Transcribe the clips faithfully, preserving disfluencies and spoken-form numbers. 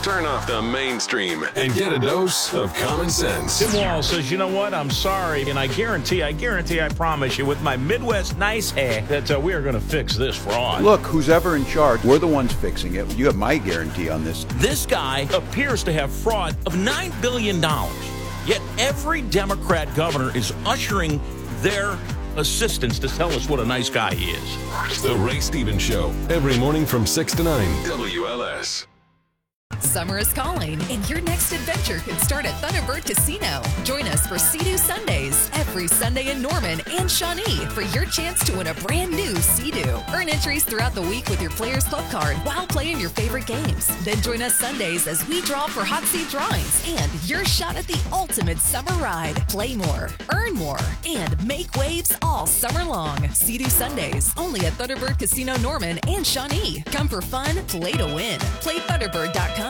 Turn off the mainstream and get a dose of common sense. Tim Wall says, you know what? I'm sorry. And I guarantee, I guarantee, I promise you, with my Midwest nice hair, that uh, we are going to fix this fraud. Look, who's ever in charge, we're the ones fixing it. You have my guarantee on this. This guy appears to have fraud of nine billion dollars. Yet every Democrat governor is ushering their assistants to tell us what a nice guy he is. The Ray Stevens Show, every morning from six to nine. W L S. Summer is calling, and your next adventure could start at Thunderbird Casino. Join us for Sea-Doo Sundays every Sunday in Norman and Shawnee for your chance to win a brand new Sea-Doo. Earn entries throughout the week with your Players Club card while playing your favorite games. Then join us Sundays as we draw for hot seat drawings and your shot at the ultimate summer ride. Play more, earn more, and make waves all summer long. Sea-Doo Sundays, only at Thunderbird Casino Norman and Shawnee. Come for fun, play to win. Play Thunderbird dot com.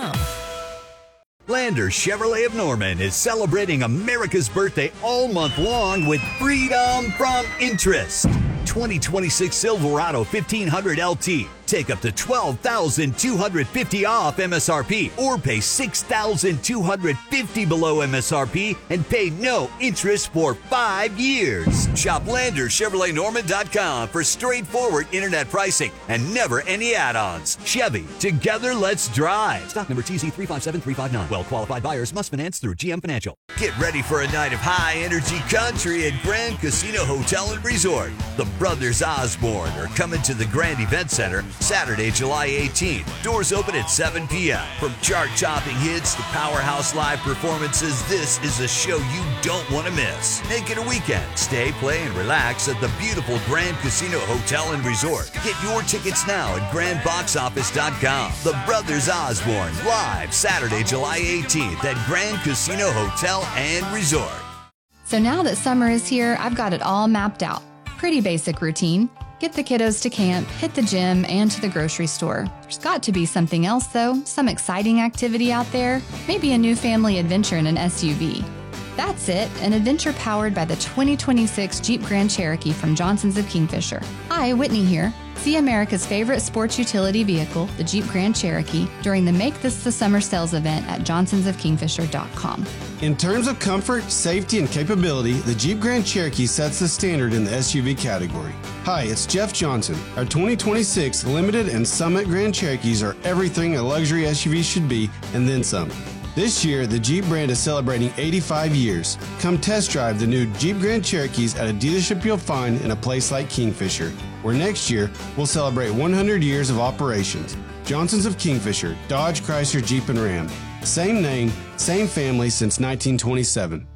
Lander Chevrolet of Norman is celebrating America's birthday all month long with freedom from interest. twenty twenty-six Silverado fifteen hundred L T. Take up to twelve thousand two hundred fifty dollars off M S R P or pay six thousand two hundred fifty dollars below M S R P and pay no interest for five years. Shop Lander Chevrolet Norman dot com for straightforward internet pricing and never any add-ons. Chevy, together let's drive. Stock number T Z three five seven three five nine. Well-qualified buyers must finance through G M Financial. Get ready for a night of high-energy country at Grand Casino Hotel and Resort. The Brothers Osborne are coming to the Grand Event Center Saturday, July eighteenth. Doors open at seven p.m. From chart-topping hits to powerhouse live performances, this is a show you don't want to miss. Make it a weekend. Stay, play, and relax at the beautiful Grand Casino Hotel and Resort. Get your tickets now at grand box office dot com. The Brothers Osborne, live Saturday, July eighteenth at Grand Casino Hotel and Resort. So now that summer is here, I've got it all mapped out. Pretty basic routine. Get the kiddos to camp, hit the gym, and to the grocery store. There's got to be something else, though. Some exciting activity out there. Maybe a new family adventure in an S U V. That's it, an adventure powered by the twenty twenty-six Jeep Grand Cherokee from Johnson's of Kingfisher. Hi, Whitney here. See America's favorite sports utility vehicle, the Jeep Grand Cherokee, during the Make This the Summer sales event at johnsons of kingfisher dot com. In terms of comfort, safety, and capability, the Jeep Grand Cherokee sets the standard in the S U V category. Hi, it's Jeff Johnson. Our twenty twenty-six Limited and Summit Grand Cherokees are everything a luxury S U V should be, and then some. This year, the Jeep brand is celebrating eighty-five years. Come test drive the new Jeep Grand Cherokees at a dealership you'll find in a place like Kingfisher, where next year we'll celebrate one hundred years of operations. Johnson's of Kingfisher, Dodge, Chrysler, Jeep, and Ram. Same name, same family since nineteen twenty-seven.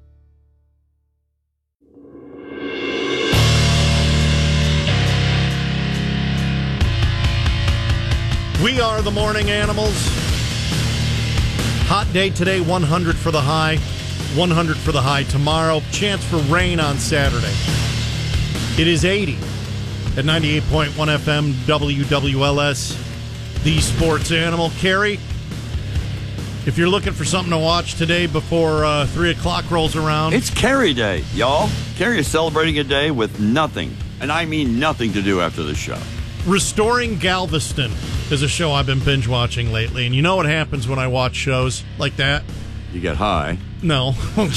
We are the morning animals. Hot day today, one hundred for the high, one hundred for the high tomorrow. Chance for rain on Saturday. It is eighty at ninety-eight point one F M W W L S, the sports animal. Carrie, if you're looking for something to watch today before uh, three o'clock rolls around. It's Carrie Day, y'all. Carrie is celebrating a day with nothing, and I mean nothing to do after the show. Restoring Galveston is a show I've been binge watching lately, and you know what happens when I watch shows like that? You get high. No.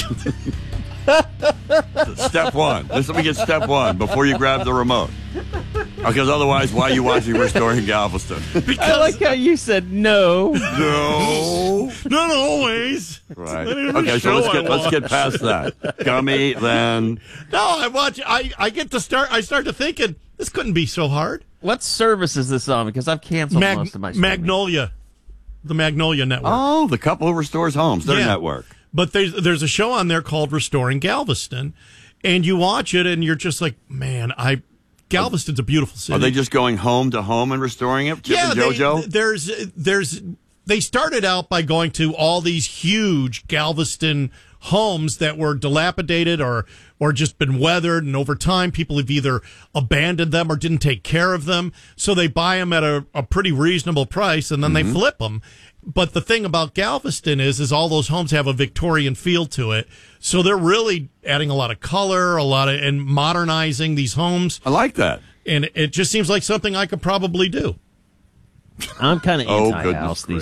Step one. This let me get step one before you grab the remote. Because otherwise, why are you watching Restoring Galveston? Because I like how you said no. No. Not always. Right. Okay, so let's get let's get past that. Gummy, then. No, I watch. I I get to start. I start to thinking this couldn't be so hard. What service is this on? Because I've canceled Mag- most of my streaming. Magnolia, the Magnolia Network. Oh, the couple who restores homes. Their yeah. network. But there's there's a show on there called Restoring Galveston, and you watch it, and you're just like, man, I. Galveston's a beautiful city. Are they just going home to home and restoring it? Chip yeah, and JoJo? They, there's there's they started out by going to all these huge Galveston homes that were dilapidated or or just been weathered, and over time people have either abandoned them or didn't take care of them, so they buy them at a, a pretty reasonable price, and then mm-hmm. they flip them. But the thing about Galveston is, is all those homes have a Victorian feel to it. So they're really adding a lot of color, a lot of, and modernizing these homes. I like that. And it just seems like something I could probably do. I'm kind of oh, anti-house these